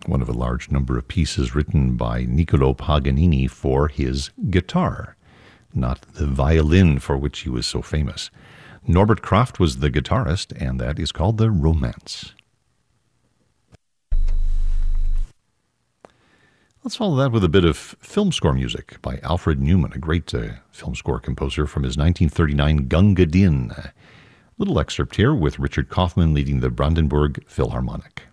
one of a large number of pieces written by Niccolo Paganini for his guitar, not the violin for which he was so famous. Norbert Kraft was the guitarist, and that is called the Romance. Let's follow that with a bit of film score music by Alfred Newman, a great film score composer from his 1939 Gunga Din. A little excerpt here with Richard Kaufman leading the Brandenburg Philharmonic.